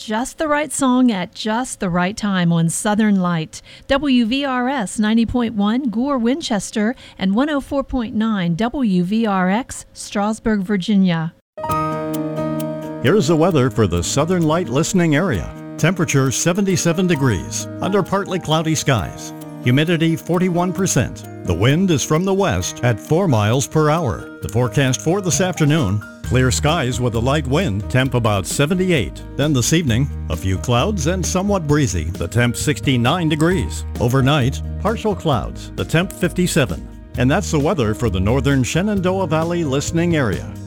just the right song at just the right time on Southern Light. WVRS 90.1 Gore, Winchester, and 104.9 WVRX, Strasburg, Virginia. Here's the weather for the Southern Light listening area. Temperature 77 degrees, under partly cloudy skies. Humidity 41%. The wind is from the west at 4 miles per hour. The forecast for this afternoon: clear skies with a light wind, temp about 78. Then this evening, a few clouds and somewhat breezy, the temp 69 degrees. Overnight, partial clouds, the temp 57. And that's the weather for the northern Shenandoah Valley listening area.